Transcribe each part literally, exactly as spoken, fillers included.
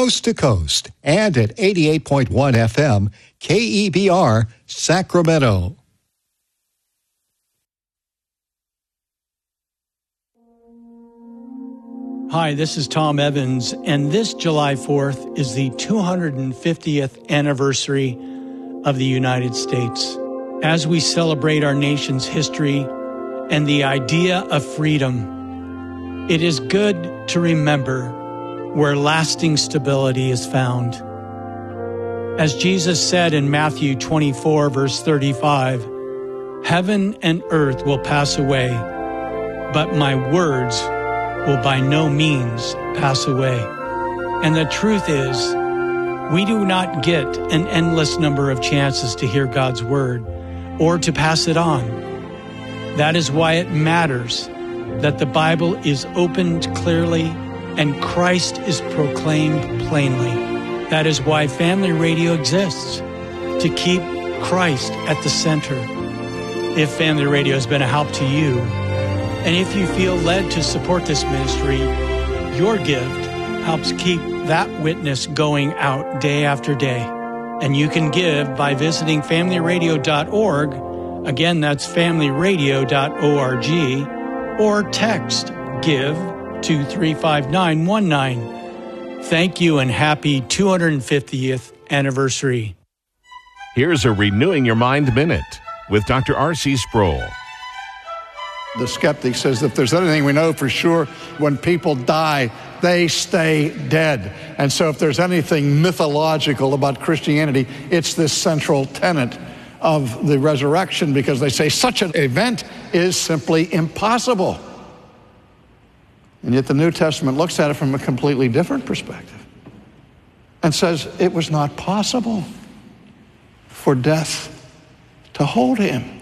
coast to coast, and at eighty-eight point one F M, K E B R, Sacramento. Hi, this is Tom Evans, and this July fourth is the two hundred fiftieth anniversary of the United States. As we celebrate our nation's history and the idea of freedom, it is good to remember where lasting stability is found. As Jesus said in Matthew twenty-four, verse thirty-five, "Heaven and earth will pass away, but my words will by no means pass away." And the truth is, we do not get an endless number of chances to hear God's word or to pass it on. That is why it matters that the Bible is opened clearly and Christ is proclaimed plainly. That is why Family Radio exists, to keep Christ at the center. If Family Radio has been a help to you, and if you feel led to support this ministry, your gift helps keep that witness going out day after day. And you can give by visiting family radio dot org. Again, that's family radio dot org. Or text GIVE to three five nine one nine. Thank you and happy two hundred fiftieth anniversary. Here's a Renewing Your Mind Minute with Doctor R C Sproul. The skeptic says if there's anything we know for sure, when people die, they stay dead. And so if there's anything mythological about Christianity, it's this central tenet of the resurrection, because they say such an event is simply impossible. And yet the New Testament looks at it from a completely different perspective and says it was not possible for death to hold him.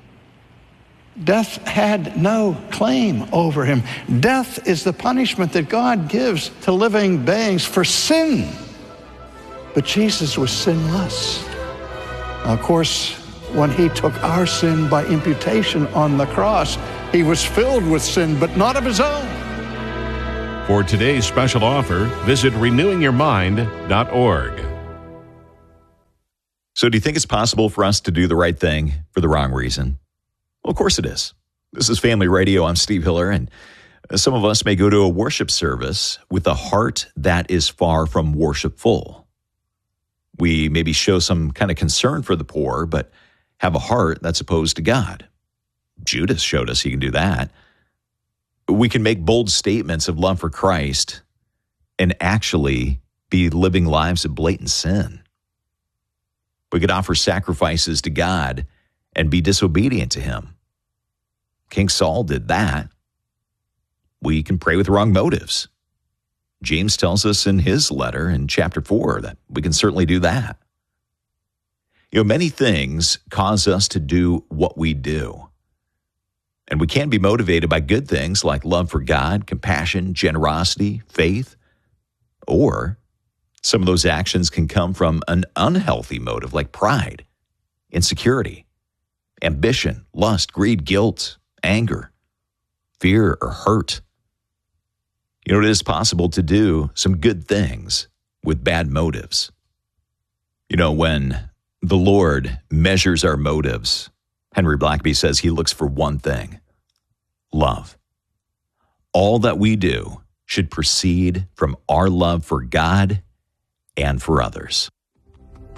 Death had no claim over him. Death is the punishment that God gives to living beings for sin. But Jesus was sinless. Now, of course, when he took our sin by imputation on the cross, he was filled with sin, but not of his own. For today's special offer, visit renewing your mind dot org. So do you think it's possible for us to do the right thing for the wrong reason? Well, of course it is. This is Family Radio. I'm Steve Hiller, and some of us may go to a worship service with a heart that is far from worshipful. We maybe show some kind of concern for the poor, but have a heart that's opposed to God. Judas showed us he can do that. We can make bold statements of love for Christ and actually be living lives of blatant sin. We could offer sacrifices to God and be disobedient to him. King Saul did that. We can pray with wrong motives. James tells us in his letter in chapter four that we can certainly do that. You know, many things cause us to do what we do. And we can be motivated by good things like love for God, compassion, generosity, faith. Or some of those actions can come from an unhealthy motive like pride, insecurity, ambition, lust, greed, guilt, anger, fear, or hurt. You know, it is possible to do some good things with bad motives. You know, when the Lord measures our motives, Henry Blackaby says he looks for one thing: love. All that we do should proceed from our love for God and for others.